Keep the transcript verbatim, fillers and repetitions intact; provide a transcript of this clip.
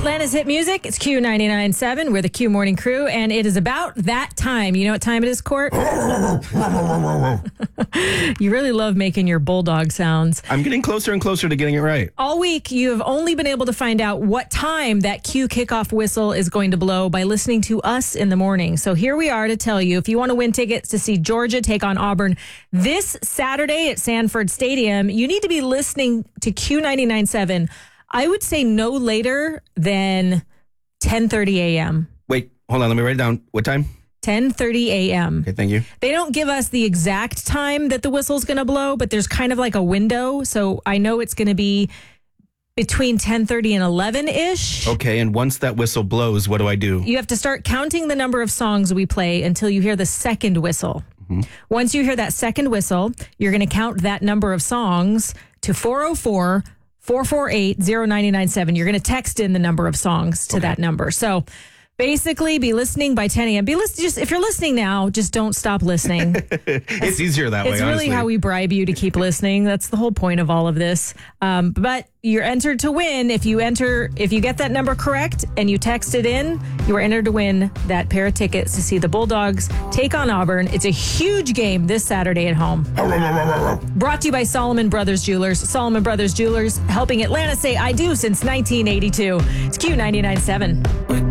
Atlanta's hit music. It's Q ninety-nine point seven. We're the Q Morning Crew, and it is about that time. You know what time it is, Court? You really love making your bulldog sounds. I'm getting closer and closer to getting it right. All week, you have only been able to find out what time that Q kickoff whistle is going to blow by listening to us in the morning. So here we are to tell you, if you want to win tickets to see Georgia take on Auburn this Saturday at Sanford Stadium, you need to be listening to Q ninety-nine point seven. I would say no later than ten thirty a.m. Wait, hold on. Let me write it down. What time? ten thirty a.m. Okay, thank you. They don't give us the exact time that the whistle's going to blow, but there's kind of like a window. So I know it's going to be between ten thirty and eleven-ish. Okay, and once that whistle blows, what do I do? You have to start counting the number of songs we play until you hear the second whistle. Mm-hmm. Once you hear that second whistle, you're going to count that number of songs to four oh four, four four eight, oh nine nine seven. You're going to text in the number of songs to okay. that number. So basically, be listening by ten a.m. Be listen, just if you're listening now, just don't stop listening. It's easier that it's way, It's really honestly. how we bribe you to keep listening. That's the whole point of all of this. Um, but you're entered to win. If you enter, if you get that number correct and you text it in, you are entered to win that pair of tickets to see the Bulldogs take on Auburn. It's a huge game this Saturday at home. Brought to you by Solomon Brothers Jewelers. Solomon Brothers Jewelers, helping Atlanta say I do since nineteen eighty-two. It's Q ninety-nine point seven.